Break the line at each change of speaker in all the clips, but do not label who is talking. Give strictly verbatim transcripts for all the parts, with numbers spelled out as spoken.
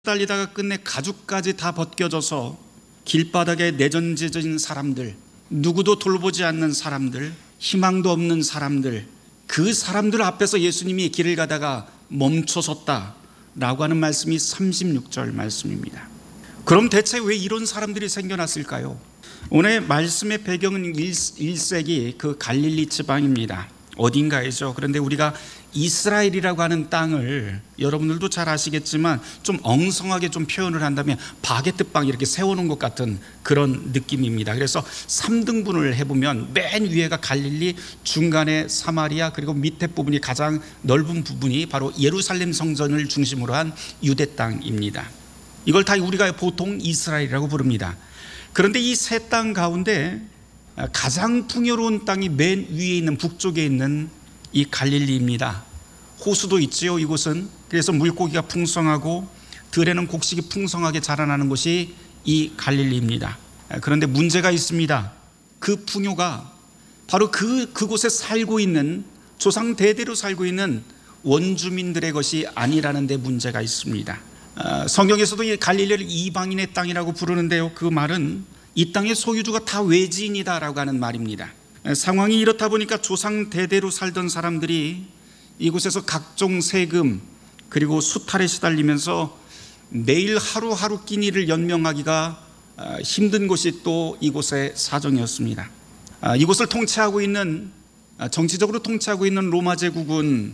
달리다가 끝내 가죽까지 다 벗겨져서 길바닥에 내던져진 사람들, 누구도 돌보지 않는 사람들, 희망도 없는 사람들, 그 사람들 앞에서 예수님이 길을 가다가 멈춰섰다라고 하는 말씀이 삼십육 절 말씀입니다. 그럼 대체 왜 이런 사람들이 생겨났을까요? 오늘 말씀의 배경은 일 세기 그 갈릴리 지방입니다. 어딘가이죠. 그런데 우리가 이스라엘이라고 하는 땅을 여러분들도 잘 아시겠지만 좀 엉성하게 좀 표현을 한다면 바게트빵 이렇게 세워놓은 것 같은 그런 느낌입니다. 그래서 삼 등분을 해보면 맨 위에가 갈릴리, 중간에 사마리아, 그리고 밑에 부분이 가장 넓은 부분이 바로 예루살렘 성전을 중심으로 한 유대 땅입니다. 이걸 다 우리가 보통 이스라엘이라고 부릅니다. 그런데 이 세 땅 가운데 가장 풍요로운 땅이 맨 위에 있는 북쪽에 있는 이 갈릴리입니다. 호수도 있지요, 이곳은. 그래서 물고기가 풍성하고 들에는 곡식이 풍성하게 자라나는 곳이 이 갈릴리입니다. 그런데 문제가 있습니다. 그 풍요가 바로 그, 그곳에 살고 있는, 조상 대대로 살고 있는 원주민들의 것이 아니라는 데 문제가 있습니다. 성경에서도 이 갈릴리를 이방인의 땅이라고 부르는데요, 그 말은 이 땅의 소유주가 다 외지인이다라고 하는 말입니다. 상황이 이렇다 보니까 조상 대대로 살던 사람들이 이곳에서 각종 세금 그리고 수탈에 시달리면서 매일 하루하루 끼니를 연명하기가 힘든 곳이 또 이곳의 사정이었습니다. 이곳을 통치하고 있는, 정치적으로 통치하고 있는 로마 제국은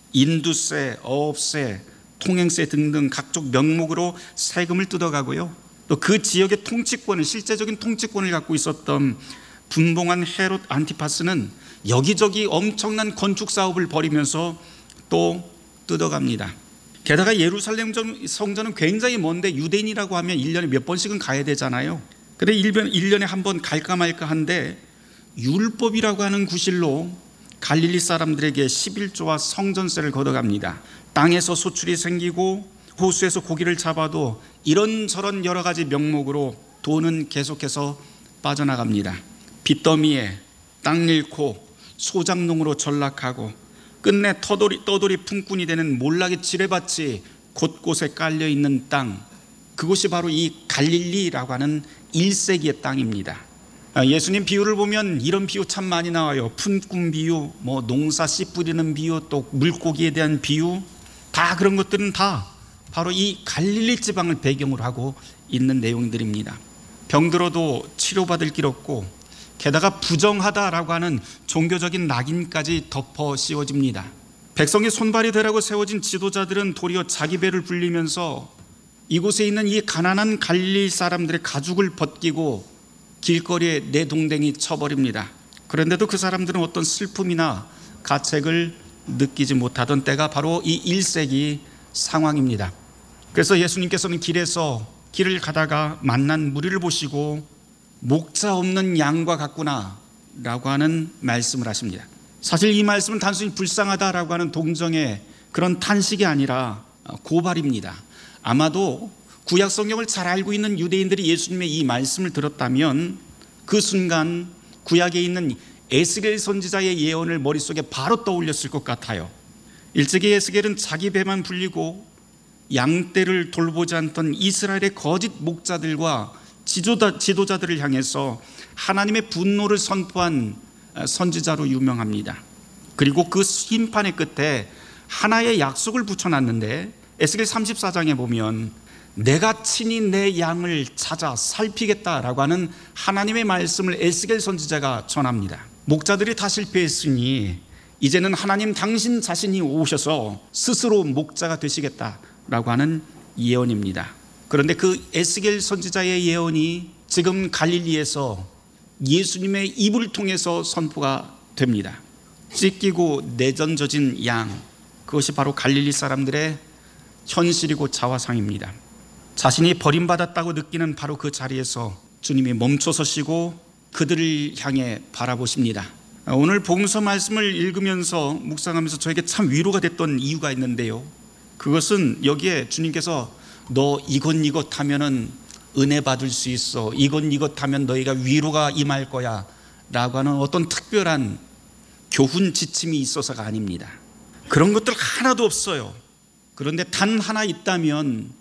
인두세, 어업세, 통행세 등등 각종 명목으로 세금을 뜯어가고요, 또 그 지역의 통치권을, 실제적인 통치권을 갖고 있었던 분봉한 헤롯 안티파스는 여기저기 엄청난 건축 사업을 벌이면서 또 뜯어갑니다. 게다가 예루살렘 성전은 굉장히 먼데 유대인이라고 하면 일 년에 몇 번씩은 가야 되잖아요. 그런데 일 년에 한 번 갈까 말까 한데 율법이라고 하는 구실로 갈릴리 사람들에게 십일조와 성전세를 걷어갑니다. 땅에서 소출이 생기고 호수에서 고기를 잡아도 이런저런 여러 가지 명목으로 돈은 계속해서 빠져나갑니다. 빚더미에 땅 잃고 소작농으로 전락하고 끝내 터돌이, 떠돌이 품꾼이 되는 몰락의 지뢰밭이 곳곳에 깔려있는 땅, 그곳이 바로 이 갈릴리라고 하는 일 세기의 땅입니다. 예수님 비유를 보면 이런 비유 참 많이 나와요. 품꾼 비유, 뭐 농사 씨 뿌리는 비유, 또 물고기에 대한 비유, 다 그런 것들은 다 바로 이 갈릴리 지방을 배경으로 하고 있는 내용들입니다. 병들어도 치료받을 길 없고 게다가 부정하다라고 하는 종교적인 낙인까지 덮어 씌워집니다. 백성의 손발이 되라고 세워진 지도자들은 도리어 자기 배를 불리면서 이곳에 있는 이 가난한 갈릴리 사람들의 가죽을 벗기고 길거리에 내동댕이 쳐버립니다. 그런데도 그 사람들은 어떤 슬픔이나 가책을 느끼지 못하던 때가 바로 이 일 세기 상황입니다. 그래서 예수님께서는 길에서 길을 가다가 만난 무리를 보시고 목자 없는 양과 같구나 라고 하는 말씀을 하십니다. 사실 이 말씀은 단순히 불쌍하다라고 하는 동정의 그런 탄식이 아니라 고발입니다. 아마도 구약 성경을 잘 알고 있는 유대인들이 예수님의 이 말씀을 들었다면 그 순간 구약에 있는 에스겔 선지자의 예언을 머릿속에 바로 떠올렸을 것 같아요. 일찍이 에스겔은 자기 배만 불리고 양떼를 돌보지 않던 이스라엘의 거짓 목자들과 지도자, 지도자들을 향해서 하나님의 분노를 선포한 선지자로 유명합니다. 그리고 그 심판의 끝에 하나의 약속을 붙여놨는데 에스겔 삼십사 장에 보면 내가 친히 내 양을 찾아 살피겠다라고 하는 하나님의 말씀을 에스겔 선지자가 전합니다. 목자들이 다 실패했으니 이제는 하나님 당신 자신이 오셔서 스스로 목자가 되시겠다라고 하는 예언입니다. 그런데 그 에스겔 선지자의 예언이 지금 갈릴리에서 예수님의 입을 통해서 선포가 됩니다. 찢기고 내던져진 양, 그것이 바로 갈릴리 사람들의 현실이고 자화상입니다. 자신이 버림받았다고 느끼는 바로 그 자리에서 주님이 멈춰서시고 그들을 향해 바라보십니다. 오늘 복음서 말씀을 읽으면서 묵상하면서 저에게 참 위로가 됐던 이유가 있는데요, 그것은 여기에 주님께서 너 이것 이것 하면은 은혜 받을 수 있어, 이것 이것 하면 너희가 위로가 임할 거야 라고 하는 어떤 특별한 교훈 지침이 있어서가 아닙니다. 그런 것들 하나도 없어요. 그런데 단 하나 있다면